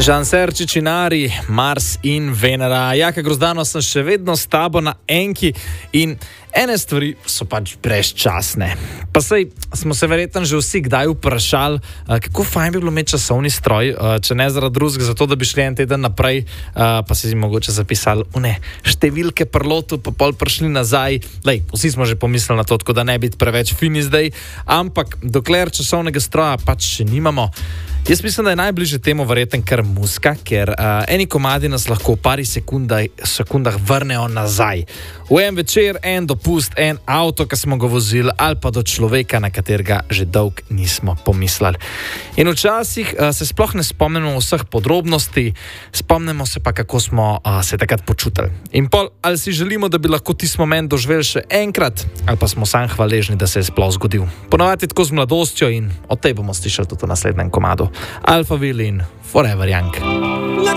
Žan Serčič in Ari, Mars in Venera. Jaka Grozdano, sem še vedno s tabo na enki in ene stvari so pač brezčasne. Pa sej smo se verjetno že vsi kdaj vprašali, kako fajn bi bilo imeti časovni stroj, če ne zaradi drugega, zato da bi šli en teden naprej, pa si mogoče zapisali številke prlotu, pa pol prišli nazaj. Lej, vsi smo že pomislili na to, tako da ne biti preveč fini zdaj, ampak dokler časovnega stroja pač še nimamo. Jaz mislim, da je najbližje temu verjeten kar muzika, ker eni komadi nas lahko v pari sekundah vrnejo nazaj. V en večer, en dopust, en avto, ki smo ga vozili, ali pa do človeka, na katerega že dolg nismo pomislili. In včasih se sploh ne spomnimo vseh podrobnosti, spomnimo se pa, kako smo se takrat počutili. In pol, ali si želimo, da bi lahko tisti moment doživeli še enkrat, ali pa smo sam hvaležni, da se je sploh zgodil. Ponavadi tako z mladostjo in o tej bomo slišali tudi v naslednjem komadu. Alphaville in Forever Young.